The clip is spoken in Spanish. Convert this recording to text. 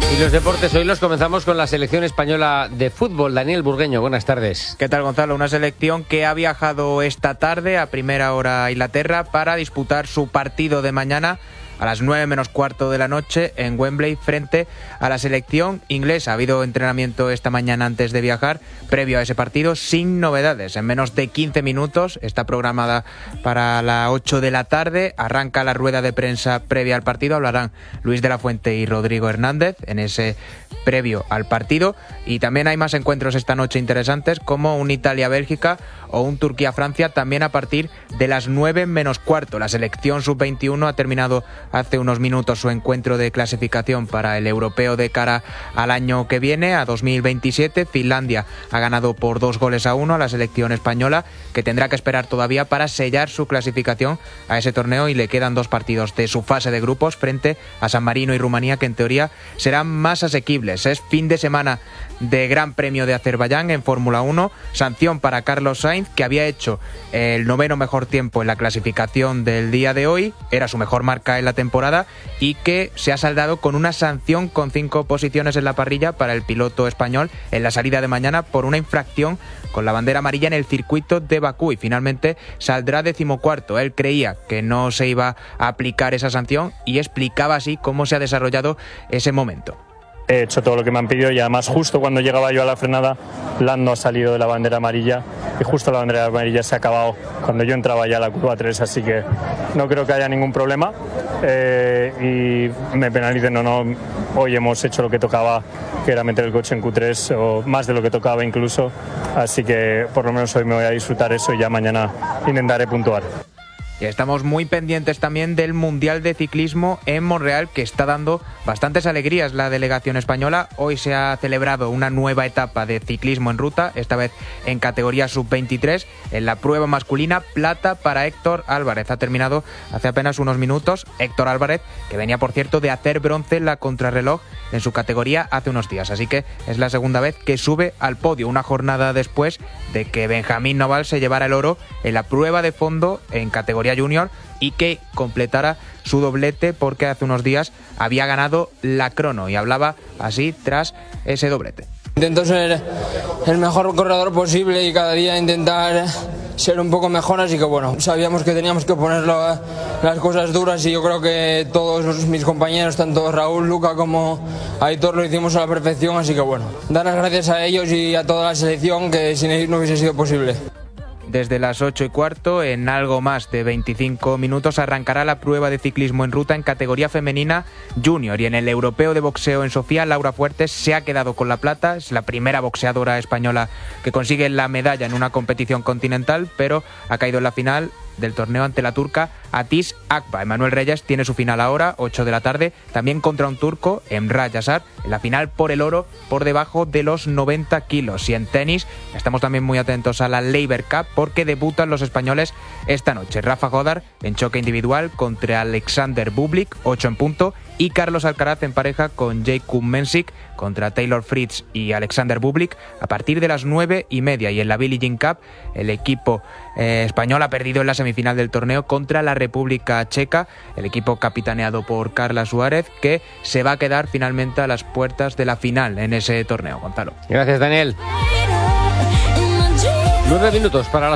Y los deportes hoy los comenzamos con la selección española de fútbol. Daniel Burgueño, buenas tardes. ¿Qué tal, Gonzalo? Una selección que ha viajado esta tarde a primera hora a Inglaterra para disputar su partido de mañana a las 9 menos cuarto de la noche en Wembley frente a la selección inglesa. Ha habido entrenamiento esta mañana antes de viajar, previo a ese partido, sin novedades. En menos de 15 minutos está programada para las 8 de la tarde. Arranca la rueda de prensa previa al partido. Hablarán Luis de la Fuente y Rodrigo Hernández en ese previo al partido. Y también hay más encuentros esta noche interesantes, como un Italia-Bélgica o un Turquía-Francia, también a partir de las 9 menos cuarto. La selección sub-21 ha terminado hace unos minutos su encuentro de clasificación para el europeo de cara al año que viene, a 2027. Finlandia ha ganado por 2-1 a la selección española, que tendrá que esperar todavía para sellar su clasificación a ese torneo, y le quedan 2 partidos de su fase de grupos frente a San Marino y Rumanía, que en teoría serán más asequibles. Es fin de semana de Gran Premio de Azerbaiyán en Fórmula 1, sanción para Carlos Sainz, que había hecho el 9º mejor tiempo en la clasificación del día de hoy, era su mejor marca en la temporada, y que se ha saldado con una sanción con 5 posiciones en la parrilla para el piloto español en la salida de mañana por una infracción con la bandera amarilla en el circuito de Bakú, y finalmente saldrá 14º. Él creía que no se iba a aplicar esa sanción y explicaba así cómo se ha desarrollado ese momento. He hecho todo lo que me han pedido, y además justo cuando llegaba yo a la frenada, Lando ha salido de la bandera amarilla, y justo la bandera amarilla se ha acabado cuando yo entraba ya a la curva 3, así que no creo que haya ningún problema, y me penalicen o no. Hoy hemos hecho lo que tocaba, que era meter el coche en Q3, o más de lo que tocaba incluso, así que por lo menos hoy me voy a disfrutar eso y ya mañana intentaré puntuar. Y estamos muy pendientes también del Mundial de Ciclismo en Montreal, que está dando bastantes alegrías la delegación española. Hoy se ha celebrado una nueva etapa de ciclismo en ruta, esta vez en categoría sub-23. En la prueba masculina, plata para Héctor Álvarez. Ha terminado hace apenas unos minutos. Héctor Álvarez, que venía, por cierto, de hacer bronce en la contrarreloj en su categoría hace unos días. Así que es la segunda vez que sube al podio, una jornada después de que Benjamín Noval se llevara el oro en la prueba de fondo en categoría junior y que completara su doblete, porque hace unos días había ganado la crono, y hablaba así tras ese doblete. Intento ser el mejor corredor posible y cada día intentar ser un poco mejor, así que bueno, sabíamos que teníamos que poner las cosas duras, y yo creo que todos mis compañeros, tanto Raúl, Luca como Aitor, lo hicimos a la perfección, así que bueno, dar las gracias a ellos y a toda la selección, que sin ellos no hubiese sido posible. Desde las 8:15, en algo más de 25 minutos, arrancará la prueba de ciclismo en ruta en categoría femenina junior. Y en el europeo de boxeo en Sofía, Laura Fuertes se ha quedado con la plata. Es la primera boxeadora española que consigue la medalla en una competición continental, pero ha caído en la final del torneo ante la turca Atis Akba. Emanuel Reyes tiene su final ahora, 8 de la tarde, también contra un turco, Emrah Yassar, en la final por el oro por debajo de los 90 kilos. Y en tenis estamos también muy atentos a la Laver Cup, porque debutan los españoles esta noche. Rafa Godard en choque individual contra Alexander Bublik, 8 en punto, y Carlos Alcaraz en pareja con Jakub Mensik contra Taylor Fritz y Alexander Bublik a partir de las 9:30. Y en la Billie Jean Cup, el equipo español ha perdido en la semifinal del torneo contra la República Checa, el equipo capitaneado por Carla Suárez, que se va a quedar finalmente a las puertas de la final en ese torneo. Gonzalo. Gracias, Daniel. 9 minutos para